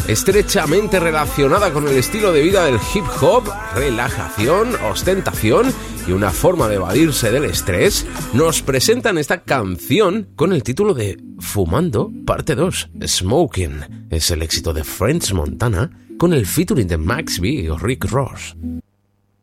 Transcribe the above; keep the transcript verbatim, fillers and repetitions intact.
estrechamente relacionada con el estilo de vida del hip hop, relajación, ostentación y una forma de evadirse del estrés, nos presentan esta canción con el título de Fumando, parte dos, Smoking. Es el éxito de French Montana con el featuring de Max B y Rick Ross.